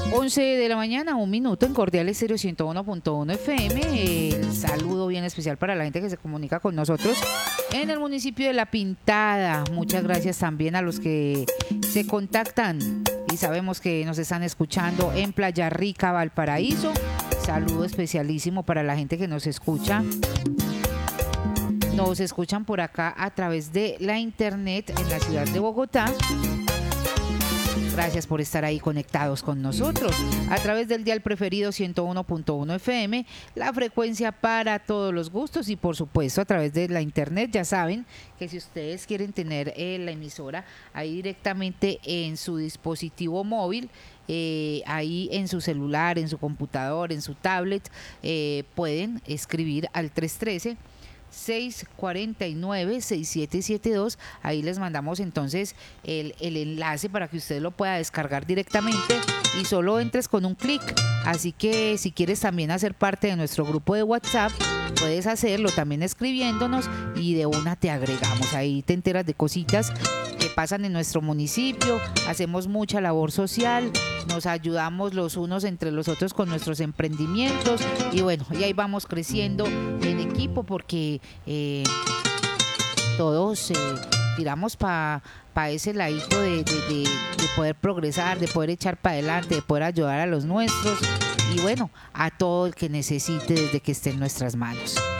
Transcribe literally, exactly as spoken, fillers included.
once de la mañana, un minuto en Cordial Estéreo ciento uno punto uno F M. El saludo bien especial para la gente que se comunica con nosotros en el municipio de La Pintada. Muchas gracias también a los que se contactan y sabemos que nos están escuchando en Playa Rica, Valparaíso. Saludo especialísimo para la gente que nos escucha. Nos escuchan por acá a través de la internet en la ciudad de Bogotá. Gracias por estar ahí conectados con nosotros a través del dial preferido ciento uno punto uno F M, la frecuencia para todos los gustos y por supuesto a través de la internet. Ya saben que si ustedes quieren tener eh, la emisora ahí directamente en su dispositivo móvil, eh, ahí en su celular, en su computador, en su tablet, eh, pueden escribir al tres uno tres, seis cuatro nueve, seis siete siete dos. Ahí les mandamos entonces el, el enlace para que usted lo pueda descargar directamente y solo entres con un clic. Así que si quieres también hacer parte de nuestro grupo de WhatsApp, puedes hacerlo también escribiéndonos y de una te agregamos. Ahí te enteras de cositas que pasan en nuestro municipio. Hacemos mucha labor social, nos ayudamos los unos entre los otros con nuestros emprendimientos y bueno, y ahí vamos creciendo en equipo porque eh, todos eh, tiramos para pa ese ladito de, de, de, de poder progresar, de poder echar para adelante, de poder ayudar a los nuestros y bueno, a todo el que necesite desde que esté en nuestras manos.